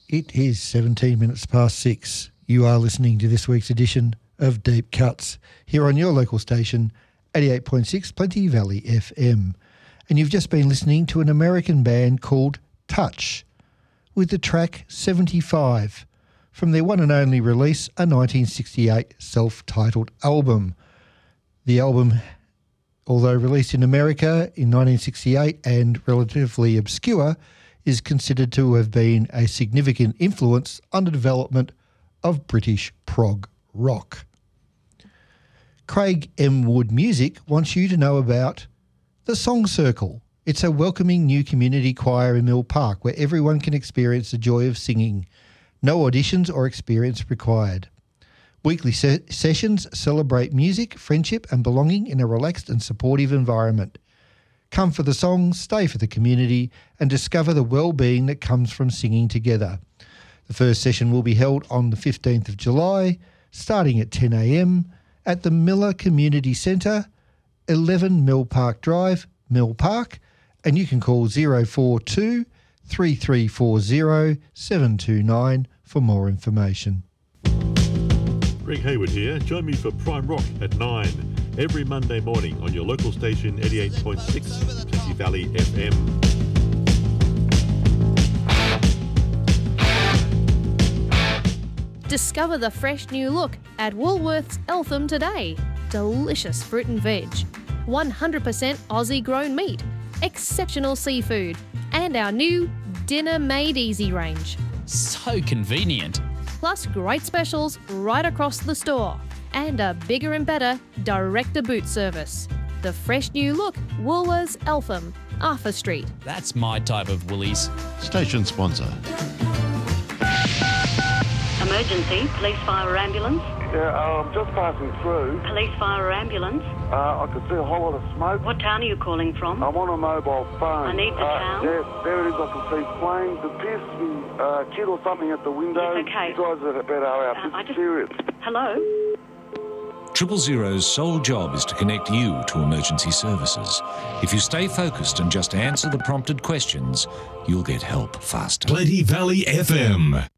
It is 17 minutes past 6. You are listening to this week's edition of Deep Cuts here on your local station, 88.6 Plenty Valley FM. And you've just been listening to an American band called Touch with the track 75 from their one and only release, a 1968 self-titled album. The album, although released in America in 1968 and relatively obscure, is considered to have been a significant influence on the development of British prog rock. Craig M. Wood Music wants you to know about the Song Circle. It's a welcoming new community choir in Mill Park where everyone can experience the joy of singing. No auditions or experience required. Weekly sessions celebrate music, friendship and belonging in a relaxed and supportive environment. Come for the songs, stay for the community and discover the well-being that comes from singing together. The first session will be held on the 15th of July, starting at 10 a.m. at the Miller Community Centre, 11 Mill Park Drive, Mill Park, and you can call 042 3340 729 for more information. Greg Hayward here. Join me for Prime Rock at 9 every Monday morning on your local station 88.6 Plenty Valley FM. Discover the fresh new look at Woolworths Eltham today. Delicious fruit and veg, 100% Aussie grown meat, exceptional seafood, and our new Dinner Made Easy range. So convenient. Plus great specials right across the store and a bigger and better direct-to-boot service. The fresh new look, Woolworths Eltham, Arthur Street. That's my type of Woolies. Station sponsor. Emergency, police, fire, or ambulance. Yeah, I'm just passing through. Police, fire, or ambulance. I could see a whole lot of smoke. What town are you calling from? I'm on a mobile phone. I need the town. There it is. I can see flames. It appears to be a kid or something at the window. Yes, okay. You guys are better out. It's serious. Hello? 000's sole job is to connect you to emergency services. If you stay focused and just answer the prompted questions, you'll get help faster. Plenty Valley FM.